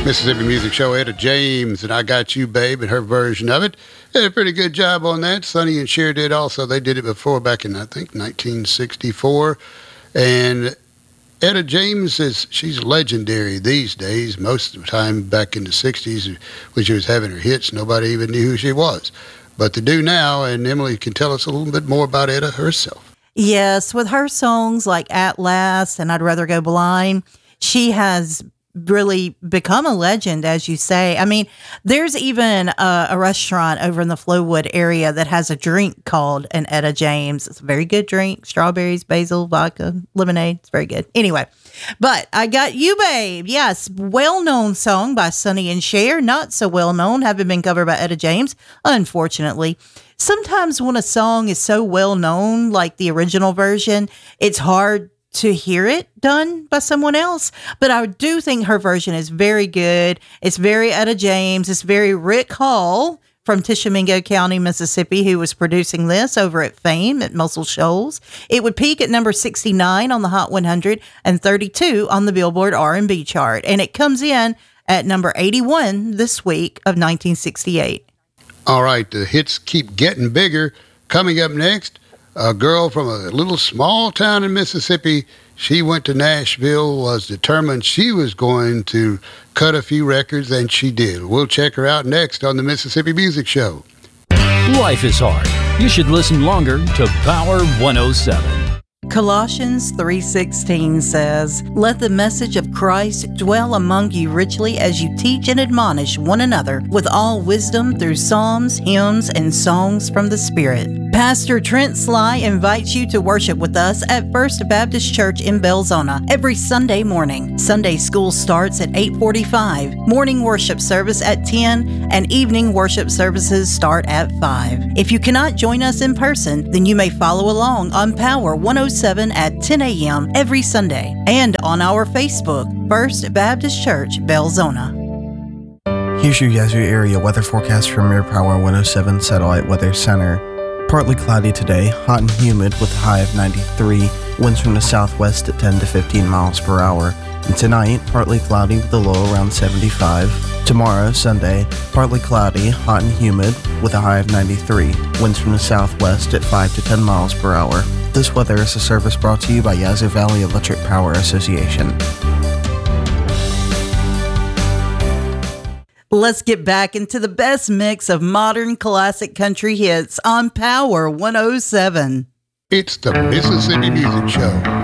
Mississippi Music Show, Etta James, and I Got You, Babe, and her version of it. Did a pretty good job on that. Sonny and Cher did also. They did it before, back in, I think, 1964. And Etta James, she's legendary these days. Most of the time back in the 60s, when she was having her hits, nobody even knew who she was. But they do now, and Emily can tell us a little bit more about Etta herself. Yes, with her songs like At Last and I'd Rather Go Blind, she has really become a legend, as you say. I mean, there's even a restaurant over in the Flowood area that has a drink called an Etta James. It's a very good drink. Strawberries, basil, vodka, lemonade. It's very good. Anyway, but I Got You, Babe. Yes, well-known song by Sonny and Cher. Not so well-known, having been covered by Etta James, unfortunately. Sometimes when a song is so well-known, like the original version, it's hard to hear it done by someone else. But I do think her version is very good. It's very Etta James. It's very Rick Hall from Tishomingo County, Mississippi, who was producing this over at Fame at Muscle Shoals. It would peak at number 69 on the Hot 100 and 32 on the Billboard R&B chart. And it comes in at number 81 this week of 1968. All right, the hits keep getting bigger. Coming up next, a girl from a little small town in Mississippi. She went to Nashville, was determined she was going to cut a few records, and she did. We'll check her out next on the Mississippi Music Show. Life is hard. You should listen longer to Power 107. Colossians 3:16 says, "Let the message of Christ dwell among you richly as you teach and admonish one another with all wisdom through psalms, hymns, and songs from the Spirit." Pastor Trent Sly invites you to worship with us at First Baptist Church in Belzona every Sunday morning. Sunday school starts at 8:45, morning worship service at 10, and evening worship services start at 5. If you cannot join us in person, then you may follow along on Power 107 at 10 a.m. every Sunday and on our Facebook, First Baptist Church, Belzona. Here's your Yazoo area weather forecast from your Power 107 Satellite Weather Center. Partly cloudy today, hot and humid with a high of 93, winds from the southwest at 10 to 15 miles per hour. And tonight, partly cloudy with a low around 75. Tomorrow, Sunday, partly cloudy, hot and humid with a high of 93, winds from the southwest at 5 to 10 miles per hour. This weather is a service brought to you by Yazoo Valley Electric Power Association. Let's get back into the best mix of modern classic country hits on Power 107. It's the Mississippi Music Show.